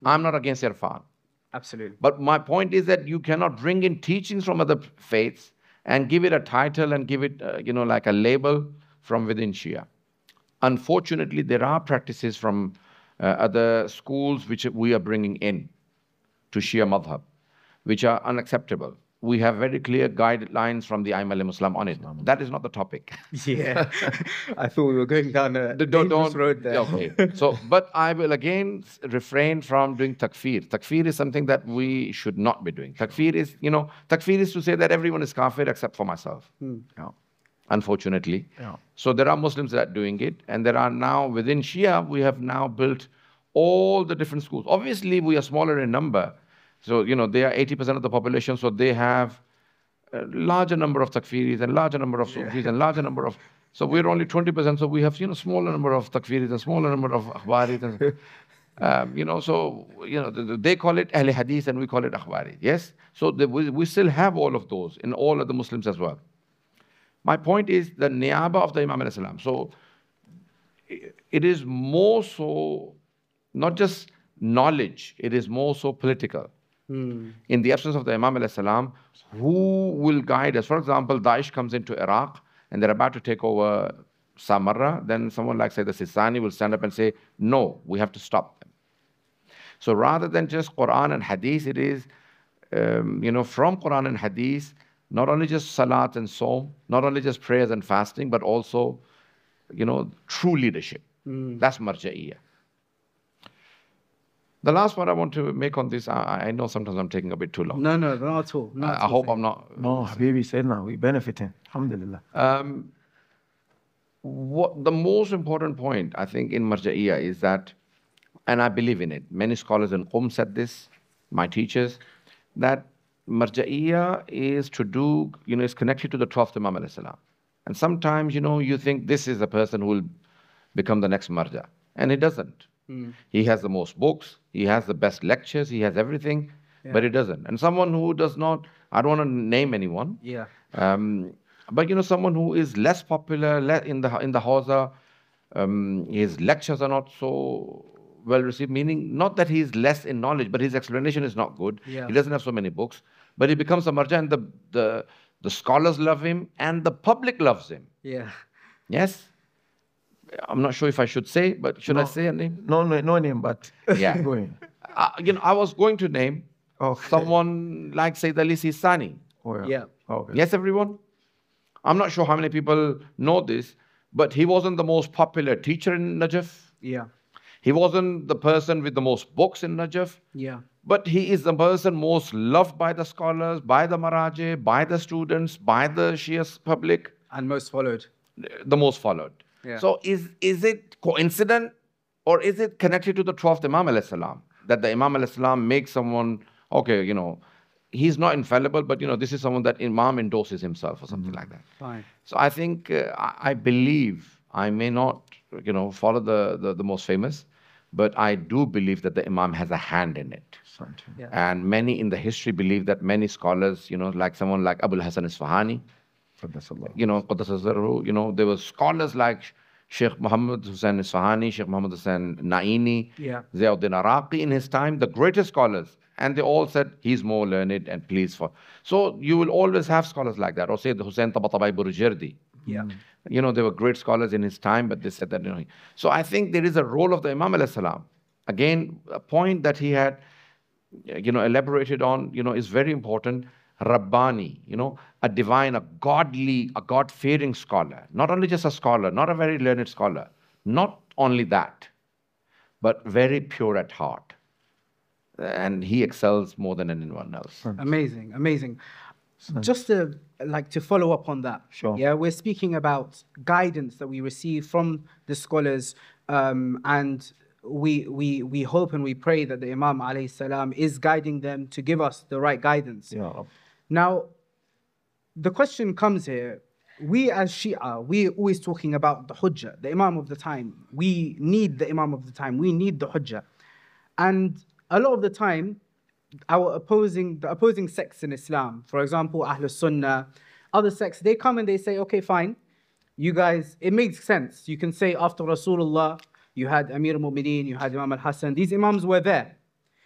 I'm not against Irfan. Absolutely. But my point is that you cannot bring in teachings from other faiths and give it a title and give it, like a label from within Shia. Unfortunately, there are practices from other schools which we are bringing in to Shia madhab, which are unacceptable. We have very clear guidelines from the Aim al-Muslim on it. That is not the topic. Yeah. I thought we were going down a Don't, dangerous road there. okay. So, but I will again refrain from doing takfir. Takfir is something that we should not be doing. Takfir is to say that everyone is kafir except for myself. Yeah. Unfortunately. Yeah. So there are Muslims that are doing it, and there are now within Shia, we have now built all the different schools. Obviously, we are smaller in number. So, they are 80% of the population, so they have a larger number of takfiris and larger number of Sufis and larger number of... So we're only 20%, so we have, smaller number of takfiris and smaller number of akhbaris. And, they call it Ahl Hadith and we call it akhbari. Yes? So we still have all of those in all of the Muslims as well. My point is the niyaba of the Imam alayhi salam. So it is more so not just knowledge, it is more so political. In the absence of the Imam alayhi salam, who will guide us? For example, Daesh comes into Iraq and they're about to take over Samarra, then someone like Sayyid Sistani will stand up and say, no, we have to stop them. So rather than just Quran and Hadith, it is, from Quran and Hadith, not only just Salat and Sawm, not only just prayers and fasting, but also, true leadership. That's Marja'iyah. The last point I want to make on this, I know sometimes I'm taking a bit too long. No, not at all. I hope I'm not... No, Habibi said now, we're benefiting. Alhamdulillah. What the most important point, I think, in Marja'iyah is that, and I believe in it, many scholars in Qum said this, my teachers, that Marja'iyah is to do, is connected to the 12th Imam alayhi salam. And sometimes, you think this is the person who will become the next Marja. And he doesn't. He has the most books, he has the best lectures, he has everything, but he doesn't. And someone who does not, I don't want to name anyone. Yeah. But someone who is less popular in the Hawza, his lectures are not so well received, meaning not that he is less in knowledge, but his explanation is not good. Yeah. He doesn't have so many books, but he becomes a marja, and the scholars love him and the public loves him. Yeah. Yes? I'm not sure if I should say, but should I say a name? No name, but Yeah. go in. I was going to name someone like Sayyid Ali Sistani. Oh, Yeah. Okay. Yes, everyone? I'm not sure how many people know this, but he wasn't the most popular teacher in Najaf. Yeah. He wasn't the person with the most books in Najaf. Yeah. But he is the person most loved by the scholars, by the Maraje, by the students, by the Shia public. And most followed. The most followed. Yeah. So is it coincident or is it connected to the 12th Imam alayhi salam? That the Imam alayhi salam makes someone, he's not infallible, but this is someone that Imam endorses himself or something like that. Fine. So I think, I believe, I may not, follow the most famous, but I do believe that the Imam has a hand in it. Yeah. And many in the history believe that many scholars, like someone like Abul Hasan Isfahani, Qaddas, there were scholars like Sheikh Muhammad Hussain Isfahani, Sheikh Muhammad Hussain Naini, Ziauddin Iraqi in his time, the greatest scholars. And they all said, he's more learned and pleased for. So you will always have scholars like that. Or say the Hussain Tabatabai Burjardi. Yeah. There were great scholars in his time, but they said that, So I think there is a role of the Imam alayhi salam. Again, a point that he had, elaborated on, is very important. Rabbani, a divine, a godly, a God-fearing scholar. Not only just a scholar, not a very learned scholar. Not only that, but very pure at heart. And he excels more than anyone else. Amazing. Just to follow up on that. Sure. Yeah, we're speaking about guidance that we receive from the scholars, and we hope and we pray that the Imam alayhi salam is guiding them to give us the right guidance. Yeah. Now, the question comes here. We as Shia, we're always talking about the Hujjah, the Imam of the time. We need the Imam of the time. We need the Hujjah. And a lot of the time, the opposing sects in Islam, for example, Ahlul Sunnah, other sects, they come and they say, okay, fine, you guys, it makes sense. You can say after Rasulullah, you had Amir al-Mu'mineen, you had Imam al-Hassan, these Imams were there.